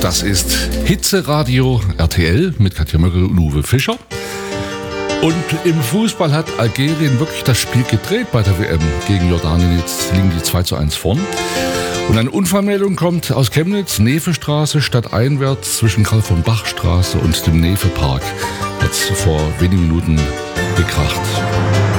Das ist Hitzeradio RTL mit Katja Möckel und Uwe Fischer. Und im Fußball hat Algerien wirklich das Spiel gedreht bei der WM gegen Jordanien. Jetzt liegen die 2:1 vorn. Und eine Unfallmeldung kommt aus Chemnitz, Nevestraße, stadteinwärts zwischen Karl-von-Bach-Straße und dem Nevepark. Hat es vor wenigen Minuten gekracht.